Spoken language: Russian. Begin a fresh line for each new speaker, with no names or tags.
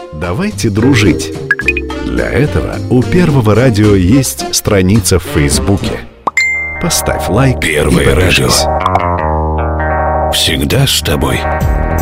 Давайте дружить. Для этого у Первого радио есть страница в Фейсбуке. Поставь лайк.
Первое радио. Всегда с тобой.